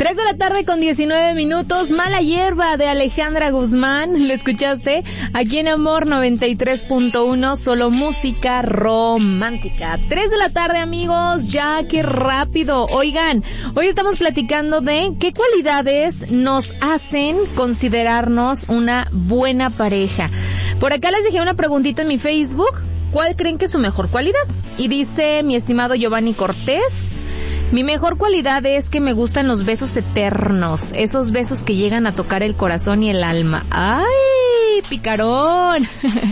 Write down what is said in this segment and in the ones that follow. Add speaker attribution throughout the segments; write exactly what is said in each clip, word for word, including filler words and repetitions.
Speaker 1: tres de la tarde con diecinueve minutos, Mala Hierba de Alejandra Guzmán, ¿lo escuchaste? Aquí en Amor noventa y tres punto uno, solo música romántica. tres de la tarde, amigos, ya, qué rápido. Oigan, hoy estamos platicando de qué cualidades nos hacen considerarnos una buena pareja. Por acá les dejé una preguntita en mi Facebook, ¿cuál creen que es su mejor cualidad? Y dice mi estimado Giovanni Cortés: mi mejor cualidad es que me gustan los besos eternos, esos besos que llegan a tocar el corazón y el alma. ¡Ay, picarón!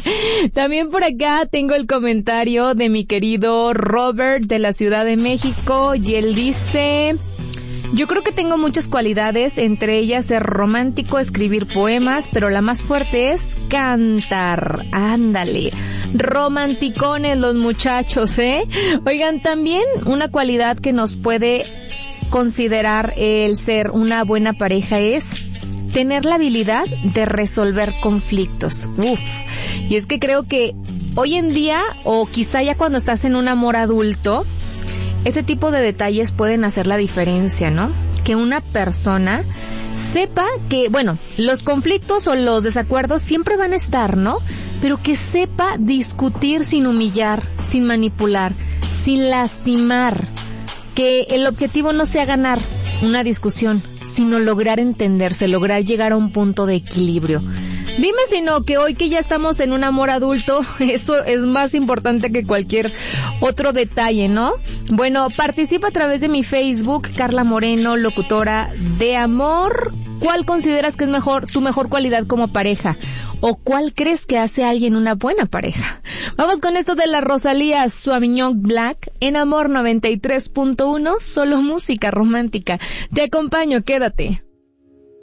Speaker 1: También por acá tengo el comentario de mi querido Robert de la Ciudad de México, y él dice: yo creo que tengo muchas cualidades, entre ellas ser romántico, escribir poemas, pero la más fuerte es cantar. Ándale, romanticones los muchachos, ¿eh? Oigan, también una cualidad que nos puede considerar el ser una buena pareja es tener la habilidad de resolver conflictos. Uf, y es que creo que hoy en día, o quizá ya cuando estás en un amor adulto, ese tipo de detalles pueden hacer la diferencia, ¿no? Que una persona sepa que, bueno, los conflictos o los desacuerdos siempre van a estar, ¿no? Pero que sepa discutir sin humillar, sin manipular, sin lastimar. Que el objetivo no sea ganar una discusión, sino lograr entenderse, lograr llegar a un punto de equilibrio. Dime si no, que hoy que ya estamos en un amor adulto, eso es más importante que cualquier otro detalle, ¿no? Bueno, participa a través de mi Facebook, Carla Moreno, locutora de amor. ¿Cuál consideras que es mejor, tu mejor cualidad como pareja? ¿O cuál crees que hace a alguien una buena pareja? Vamos con esto de la Rosalía, Sauvignon Black, en Amor noventa y tres punto uno, solo música romántica. Te acompaño, quédate.